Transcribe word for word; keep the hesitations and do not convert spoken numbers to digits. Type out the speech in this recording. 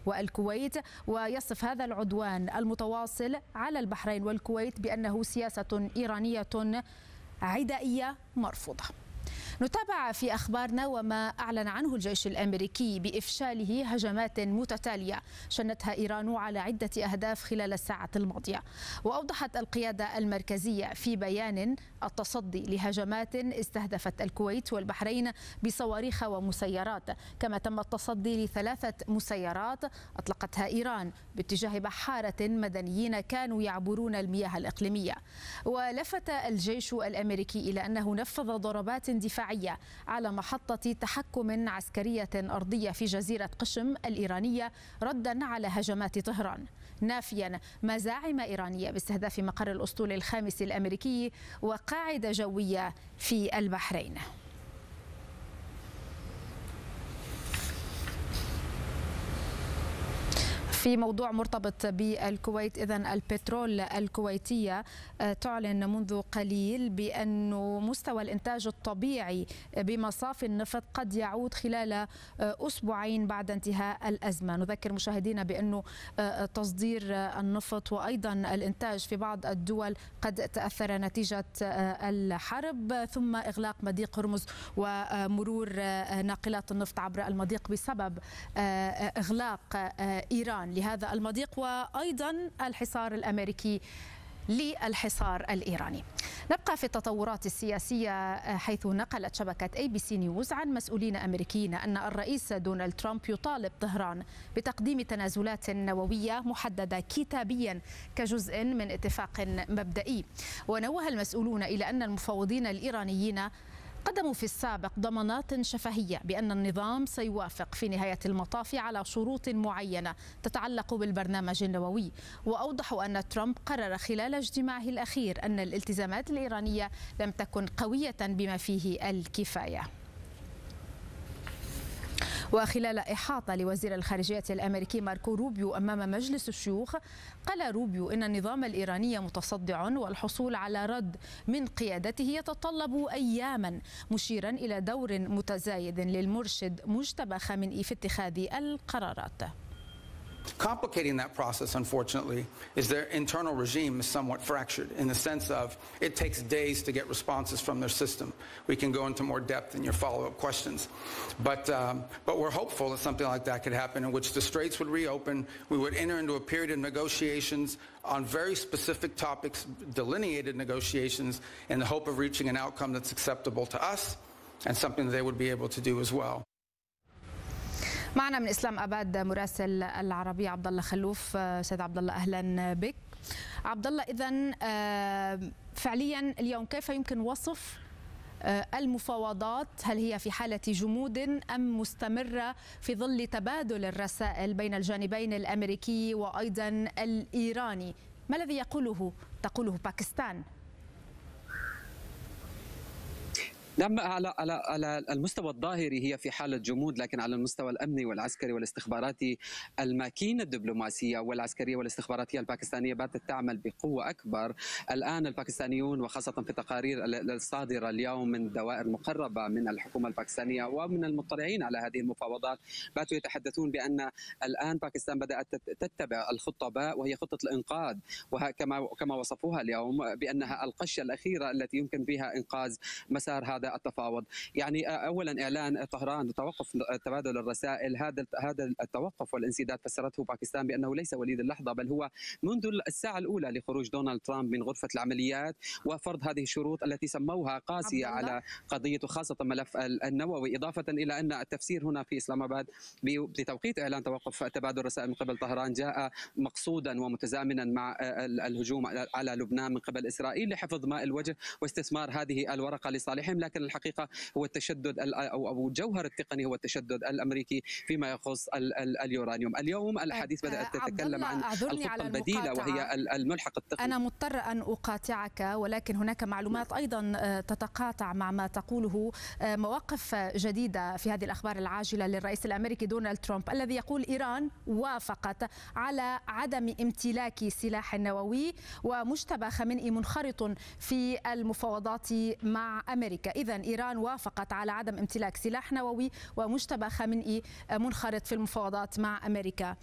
والكويت، ويصف هذا العدوان المتواصل على البحرين والكويت بأنه سياسة إيرانية عدائية مرفوضة. نتابع في أخبارنا وما أعلن عنه الجيش الأمريكي بإفشاله هجمات متتالية شنتها إيران على عدة أهداف خلال الساعة الماضية. وأوضحت القيادة المركزية في بيان التصدي لهجمات استهدفت الكويت والبحرين بصواريخ ومسيرات، كما تم التصدي لثلاثة مسيرات أطلقتها إيران باتجاه بحارة مدنيين كانوا يعبرون المياه الإقليمية. ولفت الجيش الأمريكي إلى أنه نفذ ضربات دفاعية على محطة تحكم عسكرية أرضية في جزيرة قشم الإيرانية ردا على هجمات طهران، نافيا مزاعم إيرانية باستهداف مقر الأسطول الخامس الأمريكي وقاعدة جوية في البحرين. في موضوع مرتبط بالكويت، إذن البترول الكويتية تعلن منذ قليل بأن مستوى الإنتاج الطبيعي بمصافي النفط قد يعود خلال أسبوعين بعد انتهاء الأزمة. نذكر مشاهدينا بأنه تصدير النفط وأيضا الإنتاج في بعض الدول قد تأثر نتيجة الحرب، ثم إغلاق مضيق هرمز ومرور ناقلات النفط عبر المضيق بسبب إغلاق إيران لهذا المضيق، وأيضا الحصار الأمريكي للحصار الإيراني. نبقى في التطورات السياسية، حيث نقلت شبكة اي بي سي نيوز عن مسؤولين أمريكيين أن الرئيس دونالد ترامب يطالب طهران بتقديم تنازلات نووية محددة كتابيا كجزء من اتفاق مبدئي. ونوه المسؤولون إلى أن المفوضين الإيرانيين قدموا في السابق ضمانات شفهية بأن النظام سيوافق في نهاية المطاف على شروط معينة تتعلق بالبرنامج النووي. وأوضحوا أن ترامب قرر خلال اجتماعه الأخير أن الالتزامات الإيرانية لم تكن قوية بما فيه الكفاية. وخلال إحاطة لوزير الخارجية الأمريكي ماركو روبيو أمام مجلس الشيوخ، قال روبيو إن النظام الإيراني متصدع والحصول على رد من قيادته يتطلب أياما، مشيرا إلى دور متزايد للمرشد مجتبى خامنئي في اتخاذ القرارات. Complicating that process, unfortunately, is their internal regime is somewhat fractured in the sense of it takes days to get responses from their system. We can go into more depth in your follow-up questions. But, um, but we're hopeful that something like that could happen, in which the straits would reopen. We would enter into a period of negotiations on very specific topics, delineated negotiations, in the hope of reaching an outcome that's acceptable to us and something that they would be able to do as well. معنا من إسلام أباد مراسل العربية عبد الله خلوف. سيد عبد الله، أهلا بك. عبد الله، إذن فعليا اليوم كيف يمكن وصف المفاوضات؟ هل هي في حالة جمود أم مستمرة في ظل تبادل الرسائل بين الجانبين الأمريكي وأيضا الإيراني؟ ما الذي يقوله تقوله باكستان؟ نعم، على على على المستوى الظاهري هي في حالة جمود، لكن على المستوى الأمني والعسكري والاستخباراتي الماكينة الدبلوماسية والعسكرية والاستخباراتية الباكستانية باتت تعمل بقوة أكبر. الآن الباكستانيون وخاصة في التقارير الصادرة اليوم من دوائر مقربة من الحكومة الباكستانية ومن المطلعين على هذه المفاوضات باتوا يتحدثون بأن الآن باكستان بدأت تتبع الخطة باء، وهي خطة الإنقاذ، وكما كما وصفوها اليوم بأنها القشة الأخيرة التي يمكن بها إنقاذ مسار هذا التفاوض. يعني اولا اعلان طهران توقف تبادل الرسائل، هذا هذا التوقف والانسداد فسرته باكستان بانه ليس وليد اللحظه، بل هو منذ الساعه الاولى لخروج دونالد ترامب من غرفه العمليات وفرض هذه الشروط التي سموها قاسيه على قضيه خاصه ملف النووي، اضافه الى ان التفسير هنا في اسلام اباد بتوقيت اعلان توقف تبادل الرسائل من قبل طهران جاء مقصودا ومتزامنا مع الهجوم على لبنان من قبل اسرائيل لحفظ ماء الوجه واستثمار هذه الورقه لصالحهم. لكن الحقيقه هو التشدد او جوهر التقني هو التشدد الامريكي فيما يخص اليورانيوم. اليوم الحديث بدات تتكلم عن الخطه البديله وهي الملحق التقني. انا مضطر ان اقاطعك، ولكن هناك معلومات ايضا تتقاطع مع ما تقوله. مواقف جديده في هذه الاخبار العاجله للرئيس الامريكي دونالد ترامب الذي يقول ايران وافقت على عدم امتلاك سلاح نووي، ومجتبى خامنئي منخرط في المفاوضات مع امريكا. إذن إيران وافقت على عدم امتلاك سلاح نووي، ومجتبى خامنئي منخرط في المفاوضات مع أمريكا.